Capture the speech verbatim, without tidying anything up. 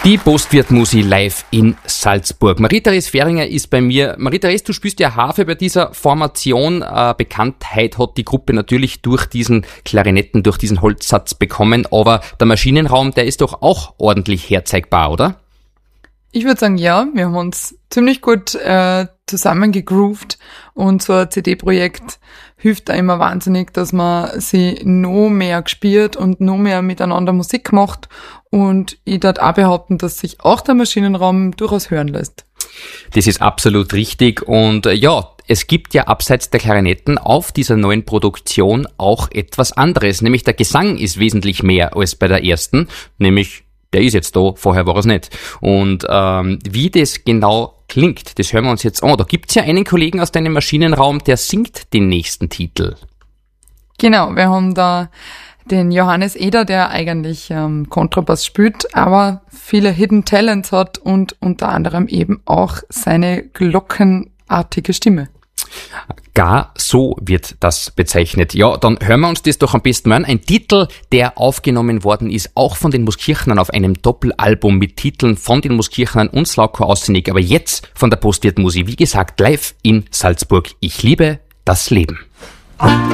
Die Postwirt-Musi live in Salzburg. Marie-Therese Fähringer ist bei mir. Marie-Therese, du spielst ja Harfe bei dieser Formation. Äh, Bekanntheit hat die Gruppe natürlich durch diesen Klarinetten, durch diesen Holzsatz bekommen, aber der Maschinenraum, der ist doch auch ordentlich herzeigbar, oder? Ich würde sagen, ja. Wir haben uns ziemlich gut äh, zusammengegroovt und so ein C D-Projekt hilft da immer wahnsinnig, dass man sie noch mehr gespielt und noch mehr miteinander Musik macht. Und ich darf auch behaupten, dass sich auch der Maschinenraum durchaus hören lässt. Das ist absolut richtig. Und äh, ja, es gibt ja abseits der Klarinetten auf dieser neuen Produktion auch etwas anderes. Nämlich der Gesang ist wesentlich mehr als bei der ersten. Nämlich, der ist jetzt da, vorher war es nicht. Und ähm, wie das genau klingt, das hören wir uns jetzt an. Da gibt's ja einen Kollegen aus deinem Maschinenraum, der singt den nächsten Titel. Genau, wir haben da den Johannes Eder, der eigentlich ähm, Kontrabass spielt, aber viele Hidden Talents hat und unter anderem eben auch seine glockenartige Stimme. Gar so wird das bezeichnet. Ja, dann hören wir uns das doch am besten mal an. Ein Titel, der aufgenommen worden ist, auch von den Muskirchnern auf einem Doppelalbum mit Titeln von den Muskirchnern und Slavko Ausenik, aber jetzt von der Postwirt-Musi, wie gesagt, live in Salzburg. Ich liebe das Leben.